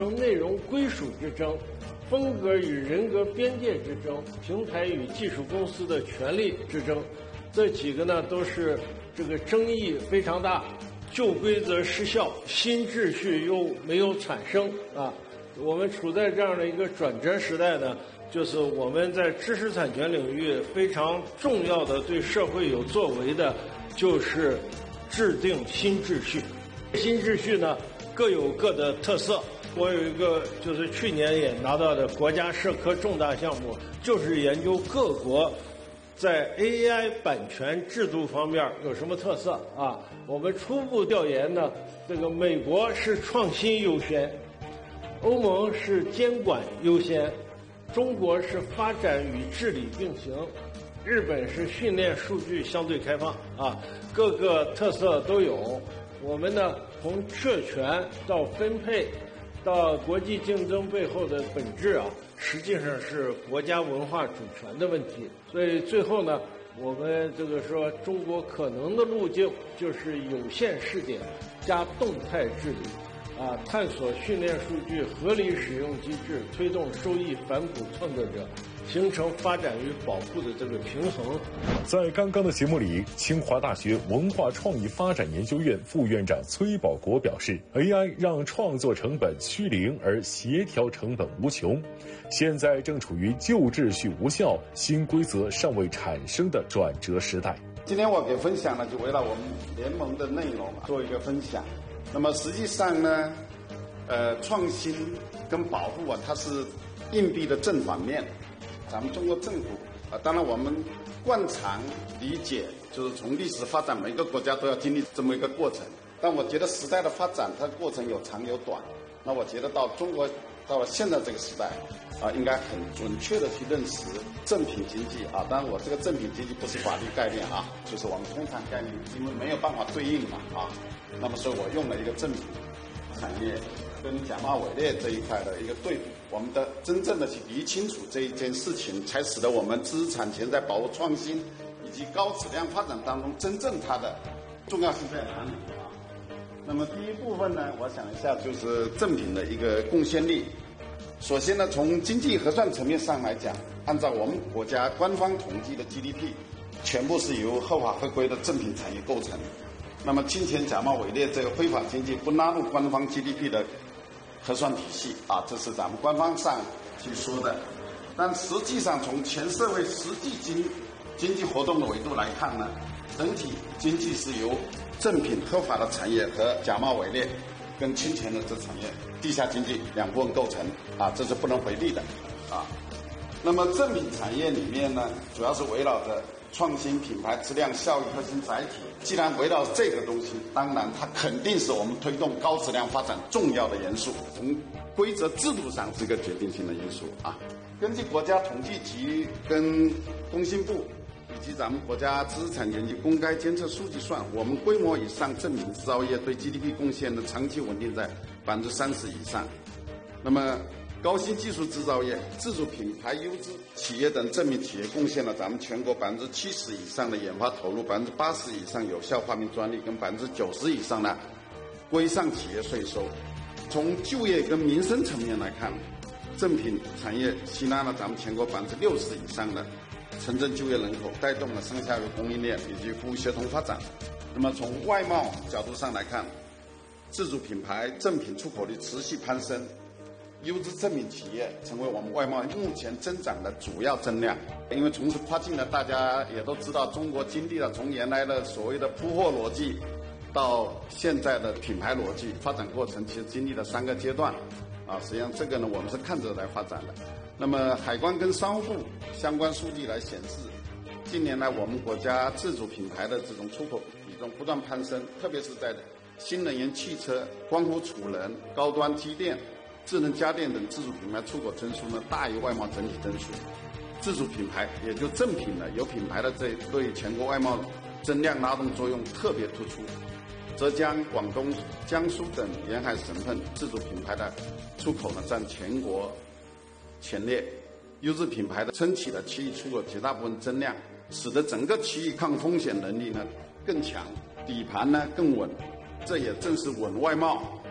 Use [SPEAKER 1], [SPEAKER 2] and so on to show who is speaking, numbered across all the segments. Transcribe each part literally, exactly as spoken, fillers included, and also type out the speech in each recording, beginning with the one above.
[SPEAKER 1] 内容归属之争、风格与人格边界之争、平台与技术公司的权利之争，这几个呢都是这个争议非常大，旧规则失效，新秩序又没有产生啊。我们处在这样的一个转折时代呢，就是我们在知识产权领域非常重要的对社会有作为的，就是制定新秩序。新秩序呢各有各的特色。我有一个就是去年也拿到的国家社科重大项目，就是研究各国在 A I 版权制度方面有什么特色啊。我们初步调研呢，这个美国是创新优先，欧盟是监管优先，中国是发展与治理并行，日本是训练数据相对开放啊，各个特色都有。我们呢从确权到分配到国际竞争背后的本质啊，实际上是国家文化主权的问题。所以最后呢，我们这个说中国可能的路径就是有限试点加动态治理，啊，探索训练数据合理使用机制，推动收益反哺创作者，形成发展与保护的这个平衡。
[SPEAKER 2] 在刚刚的节目里，清华大学文化创意发展研究院副院长崔保国表示 ，A I 让创作成本趋零，而协调成本无穷。现在正处于旧秩序无效、新规则尚未产生的转折时代。
[SPEAKER 3] 今天我给分享呢，就围绕我们联盟的内容做一个分享。那么实际上呢，呃，创新跟保护啊，它是硬币的正反面。咱们中国政府啊，当然我们惯常理解，就是从历史发展，每个国家都要经历这么一个过程。但我觉得时代的发展，它过程有长有短。那我觉得到中国到了现在这个时代啊，应该很准确的去认识正品经济啊。当然，我这个正品经济不是法律概念啊，就是我们通常概念，因为没有办法对应嘛啊。那么，所以我用了一个正品产业跟假冒伪劣这一块的一个对比，我们的真正的去理清楚这一件事情，才使得我们知识产权在保护创新以及高质量发展当中，真正它的重要性在哪里啊？那么第一部分呢，我想一下就是正品的一个贡献力。首先呢，从经济核算层面上来讲，按照我们国家官方统计的 G D P， 全部是由合法合规的正品产业构成。那么侵权、假冒伪劣这个非法经济不纳入官方 G D P 的核算体系啊，这是咱们官方上去说的。但实际上从全社会实际经经济活动的维度来看呢，整体经济是由正品合法的产业和假冒伪劣跟侵权的这产业地下经济两部分构成啊，这是不能回避的啊。那么正品产业里面呢，主要是围绕着创新、品牌、质量、效益核心载体。既然围绕这个东西，当然它肯定是我们推动高质量发展重要的元素，从规则制度上是一个决定性的因素啊。根据国家统计局跟工信部以及咱们国家知识产权局公开监测数据算，我们规模以上正品制造业对 G D P 贡献的长期稳定在百分之三十以上。那么高新技术制造业、自主品牌优质企业等正品企业贡献了咱们全国百分之七十以上的研发投入，百分之八十以上有效发明专利，跟百分之九十以上的规上企业税收。从就业跟民生层面来看，正品产业吸纳了咱们全国百分之六十以上的城镇就业人口，带动了上下游供应链以及服务协同发展。那么从外贸角度上来看，自主品牌正品出口率持续攀升，优质正品企业成为我们外贸目前增长的主要增量。因为从事跨境的，大家也都知道，中国经历了从原来的所谓的铺货逻辑，到现在的品牌逻辑发展过程，其实经历了三个阶段。啊，实际上这个呢，我们是看着来发展的。那么海关跟商务部相关数据来显示，近年来我们国家自主品牌的这种出口比重不断攀升，特别是在新能源汽车、光伏储能、高端机电、智能家电等自主品牌出口增速呢大于外贸整体增速。自主品牌也就正品的有品牌的这对全国外贸增量拉动作用特别突出。浙江、广东、江苏等沿海省份自主品牌的出口呢占全国前列，优质品牌的撑起了区域出口绝大部分增量，使得整个区域抗风险能力呢更强，底盘呢更稳。这也正是稳外贸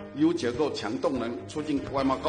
[SPEAKER 3] 优结构、强动能，促进外贸高